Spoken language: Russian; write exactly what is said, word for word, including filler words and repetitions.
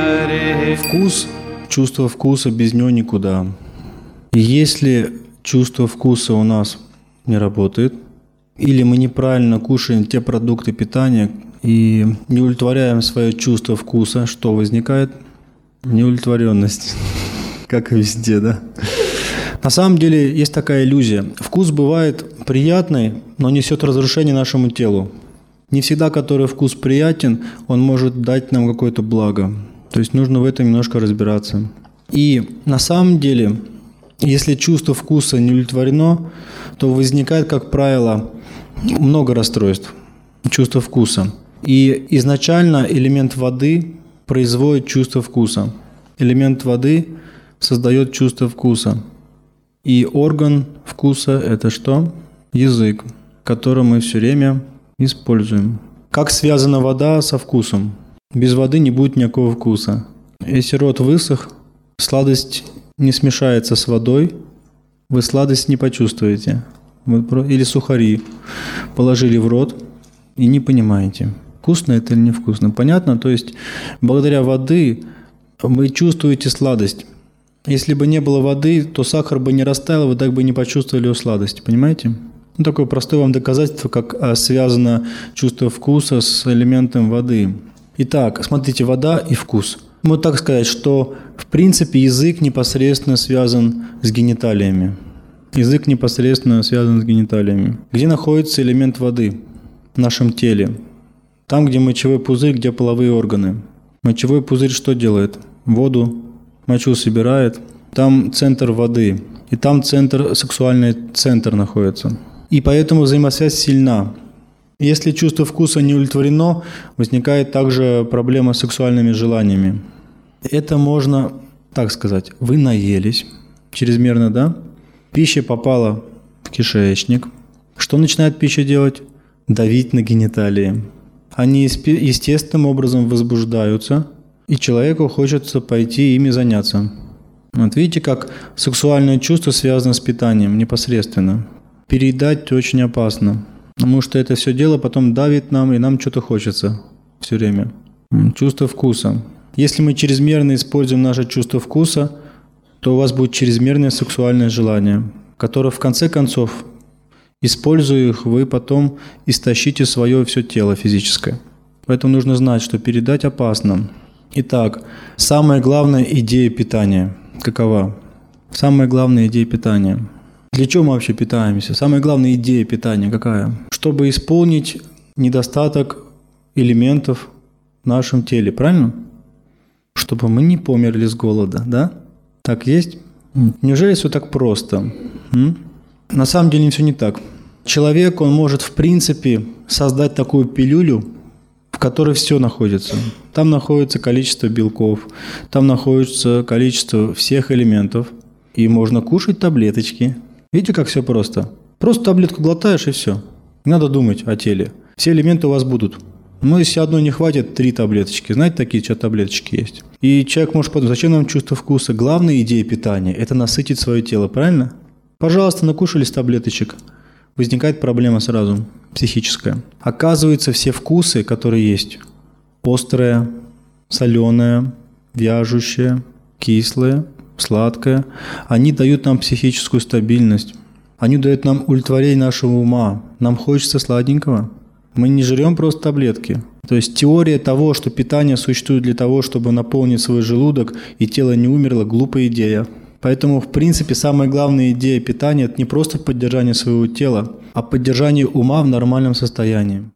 Вкус, чувство вкуса, без него никуда. Если чувство вкуса у нас не работает, или мы неправильно кушаем те продукты питания и не удовлетворяем свое чувство вкуса, что возникает? Неудовлетворенность, как и везде, да? На самом деле есть такая иллюзия. Вкус бывает приятный, но несет разрушение нашему телу. Не всегда, который вкус приятен, он может дать нам какое-то благо. То есть нужно в этом немножко разбираться. И на самом деле, если чувство вкуса не удовлетворено, то возникает, как правило, много расстройств чувства вкуса. И изначально элемент воды производит чувство вкуса. Элемент воды создает чувство вкуса. И орган вкуса – это что? Язык, который мы все время используем. Как связана вода со вкусом? Без воды не будет никакого вкуса. Если рот высох, сладость не смешается с водой, вы сладость не почувствуете. Или сухари положили в рот и не понимаете, вкусно это или невкусно. Понятно? То есть благодаря воды вы чувствуете сладость. Если бы не было воды, то сахар бы не растаял, вы так бы не почувствовали его сладость. Понимаете? Ну, такое простое вам доказательство, как связано чувство вкуса с элементом воды. Итак, смотрите, вода и вкус. Вот так сказать, что в принципе язык непосредственно связан с гениталиями. Язык непосредственно связан с гениталиями. Где находится элемент воды в нашем теле? Там, где мочевой пузырь, где половые органы. Мочевой пузырь что делает? Воду, мочу собирает. Там центр воды. И там центр, сексуальный центр находится. И поэтому взаимосвязь сильна. Если чувство вкуса не удовлетворено, возникает также проблема с сексуальными желаниями. Это можно так сказать. Вы наелись чрезмерно, да? Пища попала в кишечник. Что начинает пища делать? Давить на гениталии. Они естественным образом возбуждаются, и человеку хочется пойти ими заняться. Вот видите, как сексуальное чувство связано с питанием непосредственно. Переедать очень опасно, потому что это все дело потом давит нам, и нам что-то хочется все время. Чувство вкуса. Если мы чрезмерно используем наше чувство вкуса, то у вас будет чрезмерное сексуальное желание, которое в конце концов, используя их, вы потом истощите свое все тело физическое. Поэтому нужно знать, что передать опасно. Итак, самая главная идея питания какова? Самая главная идея питания. Для чего мы вообще питаемся? Самая главная идея питания какая? Чтобы исполнить недостаток элементов в нашем теле, правильно? Чтобы мы не померли с голода, да? Так есть? Неужели все так просто? М? На самом деле все не так. Человек, он может в принципе создать такую пилюлю, в которой все находится. Там находится количество белков, там находится количество всех элементов. И можно кушать таблеточки. Видите, как все просто? Просто таблетку глотаешь и все. Не надо думать о теле. Все элементы у вас будут. Но если одной не хватит, три таблеточки. Знаете, такие что таблеточки есть? И человек может подумать, зачем нам чувство вкуса? Главная идея питания – это насытить свое тело, правильно? Пожалуйста, накушались таблеточек. Возникает проблема сразу, психическая. Оказывается, все вкусы, которые есть, острое, соленое, вяжущее, кислое, сладкое, они дают нам психическую стабильность. Они дают нам удовлетворение нашего ума. Нам хочется сладенького. Мы не жрем просто таблетки. То есть теория того, что питание существует для того, чтобы наполнить свой желудок и тело не умерло, глупая идея. Поэтому, в принципе, самая главная идея питания – это не просто поддержание своего тела, а поддержание ума в нормальном состоянии.